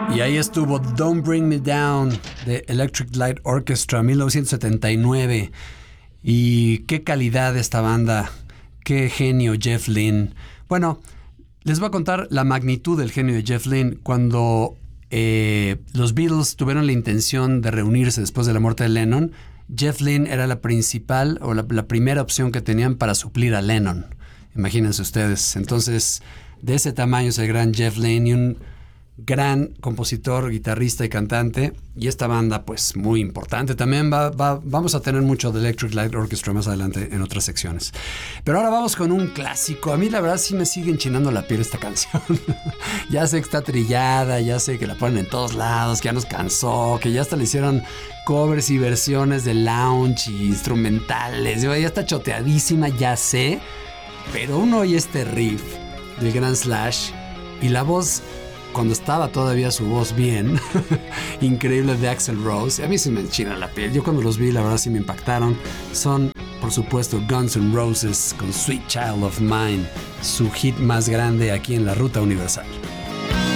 Y ahí estuvo Don't Bring Me Down de Electric Light Orchestra, 1979. Y qué calidad de esta banda, qué genio Jeff Lynne. Bueno, les voy a contar la magnitud del genio de Jeff Lynne. Cuando los Beatles tuvieron la intención de reunirse después de la muerte de Lennon, Jeff Lynne era la principal o la primera opción que tenían para suplir a Lennon. Imagínense ustedes. Entonces, de ese tamaño es el gran Jeff Lynne y un gran compositor, guitarrista y cantante. Y esta banda, pues, muy importante. También vamos a tener mucho de Electric Light Orchestra más adelante en otras secciones. Pero ahora vamos con un clásico. A mí, la verdad, sí me sigue enchinando la piel esta canción. Ya sé que está trillada, ya sé que la ponen en todos lados, que ya nos cansó, que ya hasta le hicieron covers y versiones de lounge y instrumentales. Ya está choteadísima, ya sé. Pero uno oye este riff del gran Slash y la voz, cuando estaba todavía su voz bien, increíble, de Axl Rose. A mí sí me enchina la piel. Yo cuando los vi, la verdad sí me impactaron. Son, por supuesto, Guns N' Roses con Sweet Child of Mine, su hit más grande aquí en la Ruta Universal.